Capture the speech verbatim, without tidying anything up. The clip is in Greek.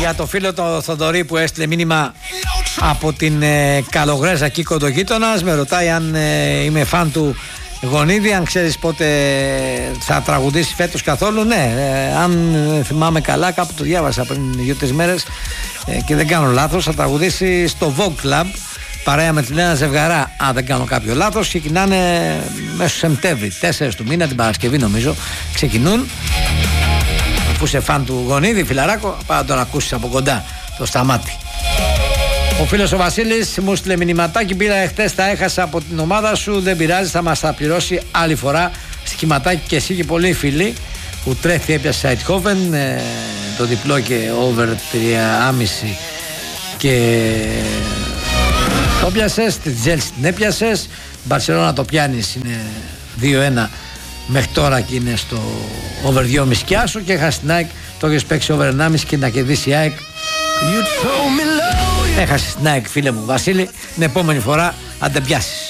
Για το φίλο το Θοδωρή που έστειλε μήνυμα από την ε, Καλογρέζα εκεί κοντογείτονας, με ρωτάει αν ε, είμαι φαν του Γονίδη, αν ξέρεις πότε θα τραγουδήσει φέτος καθόλου. Ναι, ε, αν θυμάμαι καλά, κάπου το διάβασα πριν δύο-τρεις μέρες ε, και δεν κάνω λάθος, θα τραγουδήσει στο Vogue Club παρέα με την Λένα Ζευγαρά, αν δεν κάνω κάποιο λάθος. Ξεκινάνε μέσω Σεπτέμβρη, τέσσερις του μήνα, την Παρασκευή νομίζω ξεκινούν. Αφού είσαι φαν του Γονίδη, φιλαράκο, πάω να τον ακούσεις από κοντά το Σταμάτη. Ο φίλος ο Βασίλης μου στείλε μηνυματάκι, πήρα εχθές, τα έχασα από την ομάδα σου, δεν πειράζει, θα μας τα πληρώσει άλλη φορά. Στοιχηματάκι και εσύ και πολλοί φίλοι που τρέχει, έπιασε Σάιτχόβεν, ε, το διπλό και over τρία κόμμα πέντε και το πιάσες, την Τζέλσι την έπιασες, Μπαρσελόνα το πιάνεις, είναι δύο ένα μέχρι τώρα και είναι στο over δύο κόμμα πέντε και άσο, και έχασε την ΑΕΚ, το έχεις παίξει over ένα κόμμα πέντε και να κερδίσει η ΑΕΚ. Έχασε την ΑΕΚ, φίλε μου Βασίλη, την επόμενη φορά αν δεν πιάσεις.